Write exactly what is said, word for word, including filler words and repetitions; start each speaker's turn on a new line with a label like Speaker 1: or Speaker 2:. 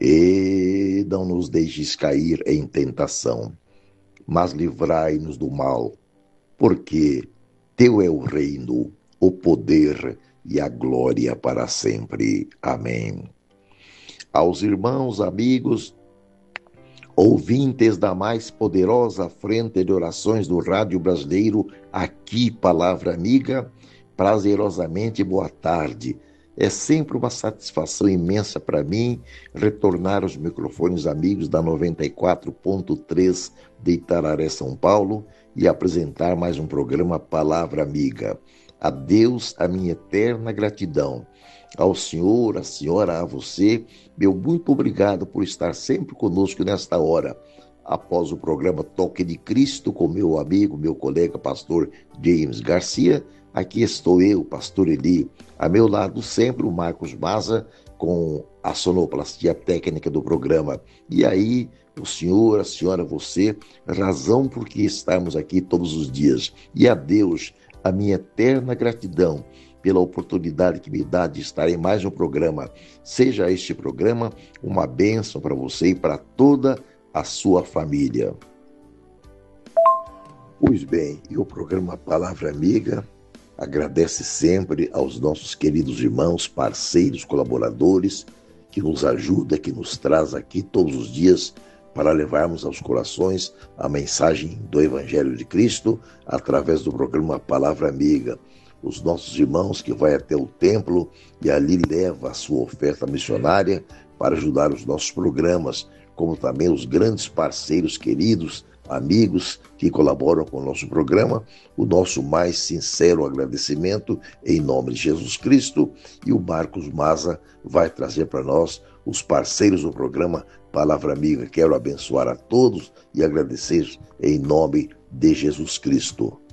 Speaker 1: E não nos deixes cair em tentação, mas livrai-nos do mal, porque teu é o reino, o poder e a glória para sempre. Amém. Aos irmãos, amigos, ouvintes da mais poderosa frente de orações do Rádio Brasileiro, aqui Palavra Amiga, prazerosamente boa tarde. É sempre uma satisfação imensa para mim retornar aos microfones amigos da noventa e quatro ponto três de Itararé, São Paulo, e apresentar mais um programa Palavra Amiga. A Deus a minha eterna gratidão. Ao senhor, à senhora, a você, meu muito obrigado por estar sempre conosco nesta hora. Após o programa Toque de Cristo, com meu amigo, meu colega, pastor James Garcia, aqui estou eu, pastor Eli, a meu lado sempre o Marcos Maza, com a sonoplastia técnica do programa. E aí, o senhor, a senhora, você, razão por que estamos aqui todos os dias. E a Deus, a minha eterna gratidão pela oportunidade que me dá de estar em mais um programa. Seja este programa uma bênção para você e para toda a sua família. Pois bem, e o programa Palavra Amiga agradece sempre aos nossos queridos irmãos, parceiros, colaboradores, que nos ajuda, que nos traz aqui todos os dias para levarmos aos corações a mensagem do Evangelho de Cristo através do programa Palavra Amiga. Os nossos irmãos que vai até o templo e ali leva a sua oferta missionária para ajudar os nossos programas, como também os grandes parceiros queridos, amigos que colaboram com o nosso programa, o nosso mais sincero agradecimento em nome de Jesus Cristo, e o Marcos Maza vai trazer para nós os parceiros do programa Palavra Amiga. Quero abençoar a todos e agradecer em nome de Jesus Cristo.